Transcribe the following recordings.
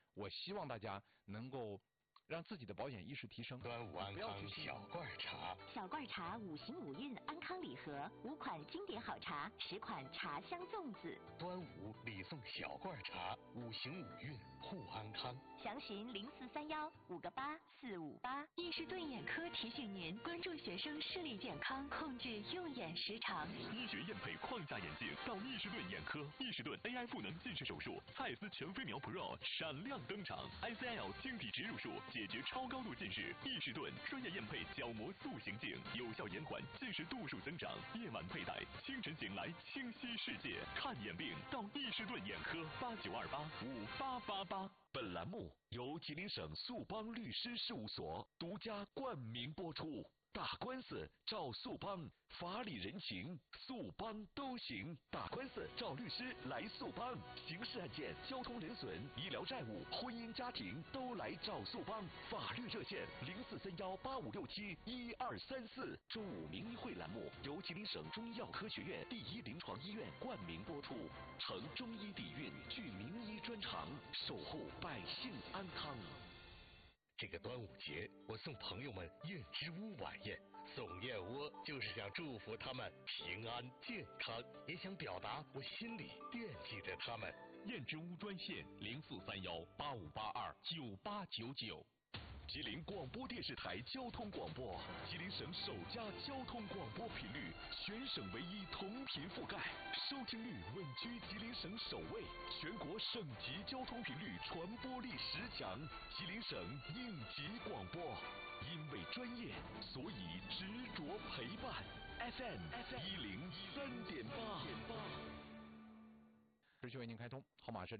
我希望大家能够让自己的保险意识提升。 端午安康小罐茶， 小罐茶5行5运安康礼盒，5款经典好茶，10款茶香粽子。 端午礼送小罐茶，5行5运护安康。 详询0431-58458。 易士顿眼科提醒您关注学生视力健康，控制用眼时长。 医学验配框架眼镜到易士顿眼科，易士顿 AI 赋能近视手术，蔡司全飞秒 Pro 闪亮登场 ，ICL 晶体植入术解决超高度近视。易士顿专业验配角膜塑形镜，有效延缓近视度数增长。夜晚佩戴，清晨醒来清晰世界。看眼病到易士顿眼科，89285888。 本栏目由吉林省速邦律师事务所独家冠名播出。打官司找速邦，法理人情速邦都行。打官司找律师来速邦，刑事案件、交通人损、医疗债务、婚姻家庭都来找速邦。法律热线043185671234。中午名医会栏目由吉林省中医药科学院第一临床医院冠名播出，承中医底蕴，具名医专长，守护百姓安康。 这个端午节，我送朋友们燕之屋晚宴。送燕窝就是想祝福他们平安健康，也想表达我心里惦记着他们。 燕之屋专线043185829899。 吉林广播电视台交通广播，吉林省首家交通广播频率，全省唯一同频覆盖，收听率稳居吉林省首位，全国省级交通频率传播力10强，吉林省应急广播。因为专业，所以执着陪伴。FM 103.8。 持续为您开通，号码是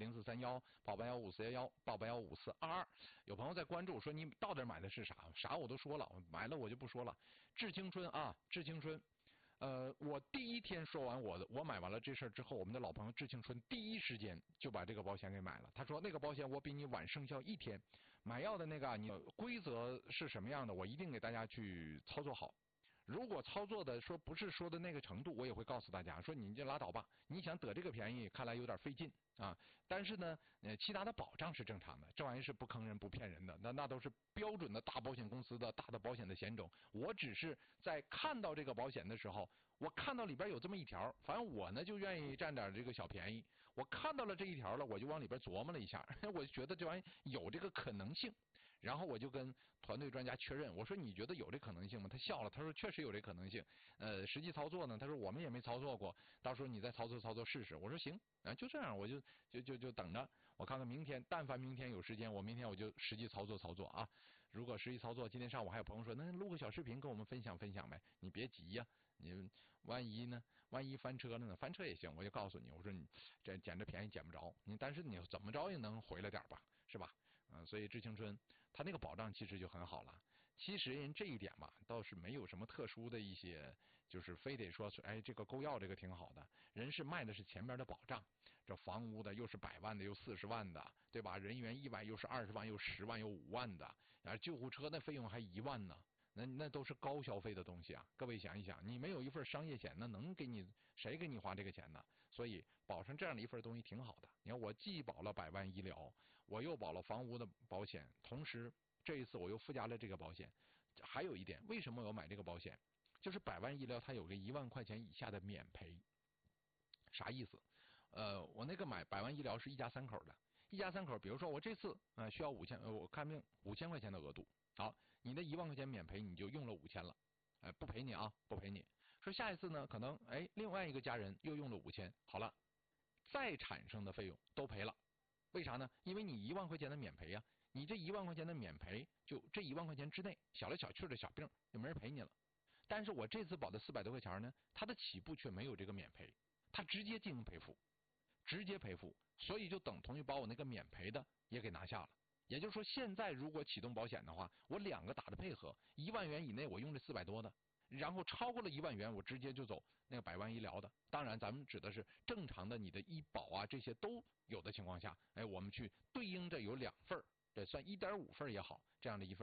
043188154118855422。有朋友在关注说你到底买的是啥？啥我都说了，买了我就不说了。致青春啊，致青春。我第一天说完我买完了这事儿之后，我们的老朋友致青春第一时间就把这个保险给买了。他说那个保险我比你晚生效1天，买药的那个你规则是什么样的，我一定给大家去操作好。如果操作的说不是说的那个程度，我也会告诉大家说你就拉倒吧，你想得这个便宜看来有点费劲啊。但是呢其他的保障是正常的，这玩意是不坑人不骗人的，那都是标准的大保险公司的大的保险的险种。我只是在看到这个保险的时候，我看到里边有这么一条，反正我呢就愿意占点这个小便宜，我看到了这一条了，我就往里边琢磨了一下，我就觉得这玩意有这个可能性。然后我就跟团队专家确认，我说你觉得有这可能性吗？他笑了，他说确实有这可能性。实际操作呢，他说我们也没操作过，到时候你再操作试试。我说行，就这样，我就等着，我看看明天，但凡明天有时间，我明天我就实际操作啊。如果实际操作，今天上午还有朋友说，那录个小视频跟我们分享呗，你别急呀，你万一翻车了呢？翻车也行，我就告诉你，我说你这捡这便宜捡不着，但是你怎么着也能回来点吧，是吧？所以致青春它那个保障其实就很好了。其实人这一点吧，倒是没有什么特殊的一些，就是非得说是这个购药这个挺好的，人是卖的是前面的保障，这房屋的又是100万的，又40万的，对吧？人员意外又是20万，又10万，又5万的，救护车那费用还1万呢。那都是高消费的东西啊！各位想一想，你没有一份商业险，那能给你谁给你花这个钱呢？所以保上这样的一份东西挺好的。你看，我既保了100万医疗，我又保了房屋的保险，同时这一次我又附加了这个保险。还有一点，为什么我要买这个保险？就是100万医疗它有个1万块钱以下的免赔。啥意思？我那个买100万医疗是一家3口的，一家3口，比如说我这次需要我看病5000块钱的额度。好，你的1万块钱免赔你就用了5000了，不赔你啊，不赔你。说下一次呢，可能另外一个家人又用了5000，好了，再产生的费用都赔了。为啥呢？因为你1万块钱的免赔啊，你这1万块钱的免赔，就这1万块钱之内，小来小去的小病就没人赔你了。但是我这次保的400多块钱呢，它的起步却没有这个免赔，它直接进行赔付，所以就等同于把我那个免赔的也给拿下了。也就是说，现在如果启动保险的话，我2个打的配合，1万元以内我用这400多的，然后超过了1万元，我直接就走那个100万医疗的。当然，咱们指的是正常的，你的医保啊这些都有的情况下，我们去对应着有2份，这算1.5份也好，这样的一份。